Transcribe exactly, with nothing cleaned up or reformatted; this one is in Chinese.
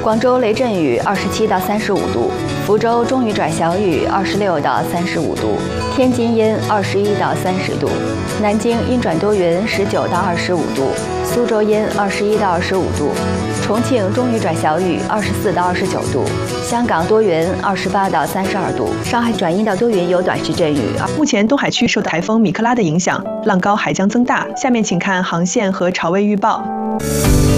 广州雷阵雨二十七到三十五度，福州中雨转小雨二十六到三十五度，天津阴二十一到三十度，南京阴转多云十九到二十五度，苏州阴二十一到二十五度，重庆中雨转小雨二十四到二十九度，香港多云二十八到三十二度，上海转阴到多云有短时阵雨。 目前东海区受台风米克拉的影响，浪高还将增大。下面请看航线和潮位预报。